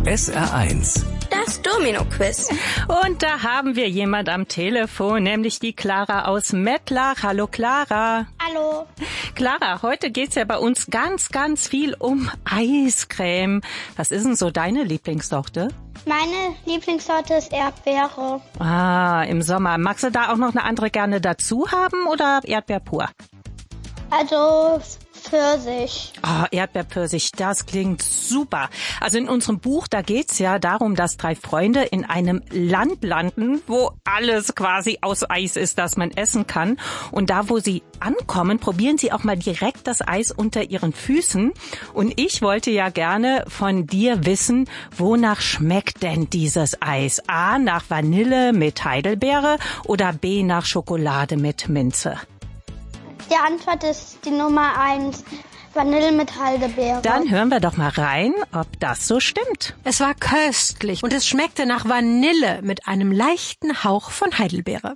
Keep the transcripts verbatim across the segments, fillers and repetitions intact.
S R eins. Das Domino-Quiz. Und da haben wir jemand am Telefon, nämlich die Clara aus Mettlach. Hallo Clara. Hallo. Clara, heute geht's ja bei uns ganz, ganz viel um Eiscreme. Was ist denn so deine Lieblingssorte? Meine Lieblingssorte ist Erdbeere. Ah, im Sommer. Magst du da auch noch eine andere gerne dazu haben oder Erdbeer pur? Also Pfirsich. Ah, Erdbeerpfirsich, das klingt super. Also in unserem Buch, da geht's ja darum, dass drei Freunde in einem Land landen, wo alles quasi aus Eis ist, das man essen kann. Und da, wo sie ankommen, probieren sie auch mal direkt das Eis unter ihren Füßen. Und ich wollte ja gerne von dir wissen, wonach schmeckt denn dieses Eis? A, nach Vanille mit Heidelbeere oder B, nach Schokolade mit Minze? Die Antwort ist die Nummer eins, Vanille mit Heidelbeere. Dann hören wir doch mal rein, ob das so stimmt. Es war köstlich und es schmeckte nach Vanille mit einem leichten Hauch von Heidelbeere.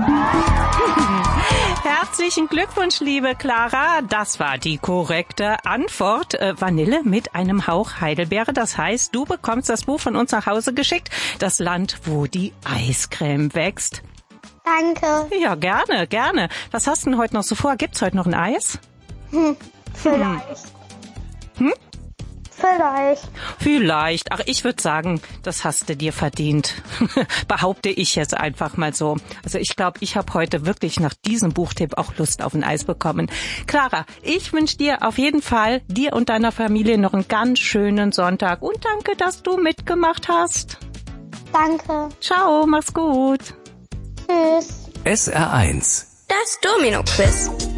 Herzlichen Glückwunsch, liebe Clara. Das war die korrekte Antwort. Äh, Vanille mit einem Hauch Heidelbeere. Das heißt, du bekommst das Buch von uns nach Hause geschickt. Das Land, wo die Eiscreme wächst. Danke. Ja, gerne, gerne. Was hast du denn heute noch so vor? Gibt's heute noch ein Eis? Hm, vielleicht. Hm? Vielleicht. Vielleicht. Ach, ich würde sagen, das hast du dir verdient. Behaupte ich jetzt einfach mal so. Also ich glaube, ich habe heute wirklich nach diesem Buchtipp auch Lust auf ein Eis bekommen. Clara, ich wünsche dir auf jeden Fall, dir und deiner Familie noch einen ganz schönen Sonntag. Und danke, dass du mitgemacht hast. Danke. Ciao, mach's gut. Tschüss. S R eins. Das Domino-Quiz.